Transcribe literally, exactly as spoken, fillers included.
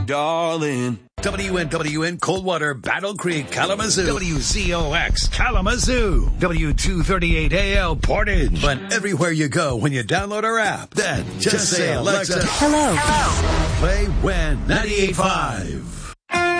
darling. W N W N Coldwater, Battle Creek, Kalamazoo. W Z O X Kalamazoo. W two thirty-eight A L Portage. But everywhere you go when you download our app, then just, just say, Alexa, hello. Hello. Play W E N ninety-eight point five.